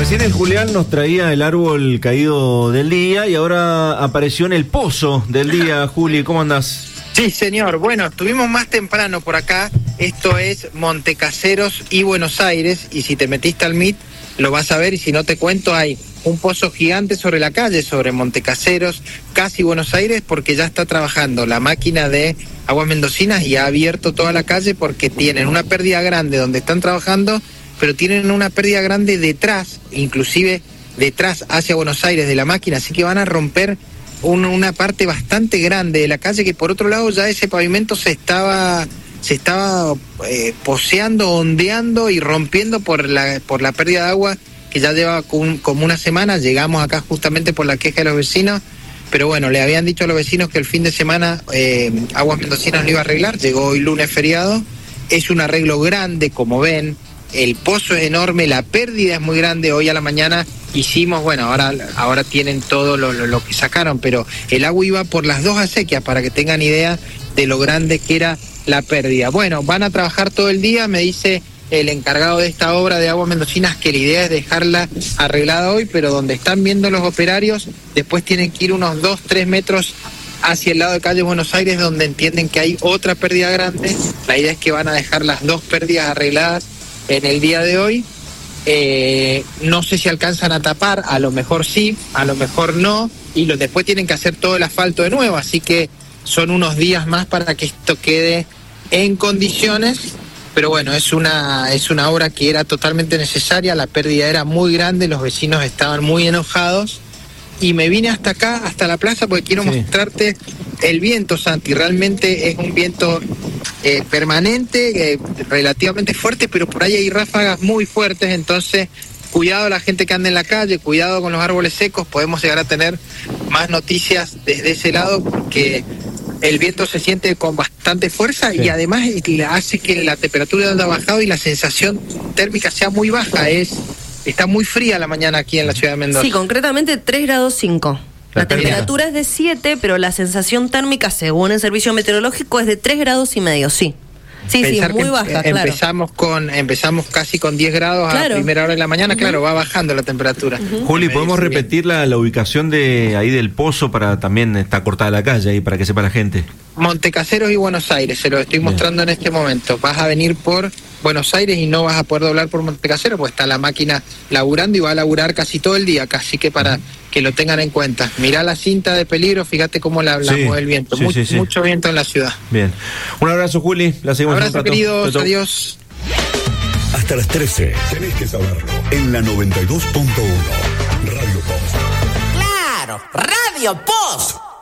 Recién el Julián nos traía el árbol caído del día y ahora apareció en el pozo del día. Juli, ¿cómo andás? Sí, señor. Bueno, estuvimos más temprano por acá. Esto es Montecaseros y Buenos Aires. Y si te metiste al MIT, lo vas a ver. Y si no te cuento, hay un pozo gigante sobre la calle, sobre Montecaseros, casi Buenos Aires, porque ya está trabajando la máquina de Aguas Mendocinas y ha abierto toda la calle porque tienen una pérdida grande donde están trabajando, pero tienen una pérdida grande detrás, inclusive detrás hacia Buenos Aires de la máquina, así que van a romper una parte bastante grande de la calle, que por otro lado ya ese pavimento se estaba poseando, ondeando y rompiendo por la pérdida de agua que ya lleva como una semana. Llegamos acá justamente por la queja de los vecinos, pero bueno, le habían dicho a los vecinos que el fin de semana Aguas Mendocinas lo iba a arreglar. Llegó hoy lunes feriado, es un arreglo grande, como ven, el pozo es enorme, la pérdida es muy grande. Hoy a la mañana hicimos, bueno, ahora tienen todo lo que sacaron, pero el agua iba por las dos acequias, para que tengan idea de lo grande que era la pérdida. Bueno, van a trabajar todo el día, me dice el encargado de esta obra de Aguas Mendocinas que la idea es dejarla arreglada hoy, pero donde están viendo los operarios, después tienen que ir unos 2-3 metros hacia el lado de calle Buenos Aires, donde entienden que hay otra pérdida grande. La idea es que van a dejar las dos pérdidas arregladas en el día de hoy. No sé si alcanzan a tapar, a lo mejor sí, a lo mejor no, y después tienen que hacer todo el asfalto de nuevo, así que son unos días más para que esto quede en condiciones. Pero bueno, es una obra que era totalmente necesaria, la pérdida era muy grande, los vecinos estaban muy enojados, y me vine hasta acá, hasta la plaza, porque quiero mostrarte el viento, Santi. Realmente es un viento permanente, relativamente fuerte, pero por ahí hay ráfagas muy fuertes, entonces cuidado la gente que anda en la calle, cuidado con los árboles secos. Podemos llegar a tener más noticias desde ese lado, porque el viento se siente con bastante fuerza y además hace que la temperatura haya bajado y la sensación térmica sea muy baja. Está muy fría la mañana aquí en la ciudad de Mendoza. Sí, concretamente 3 grados 5. La temperatura es de 7, pero la sensación térmica, según el servicio meteorológico, es de 3 grados y medio, sí. Sí, muy baja, claro. Empezamos casi con 10 grados a primera hora de la mañana, claro, va bajando la temperatura. Juli, ¿podemos repetir la ubicación de ahí del pozo? Para también está cortada la calle ahí, para que sepa la gente. Montecaseros y Buenos Aires, se lo estoy mostrando en este momento. Vas a venir por Buenos Aires y no vas a poder doblar por Montecaseros, pues está la máquina laburando y va a laburar casi todo el día, casi que para que lo tengan en cuenta. Mirá la cinta de peligro, fíjate cómo la mueve el viento. Mucho viento en la ciudad. Bien. Un abrazo, Juli. La seguimos. Abrazo, queridos. Adiós. Hasta las 13. Tenés que saberlo. En la 92.1. Radio Post. ¡Claro! ¡Radio Post!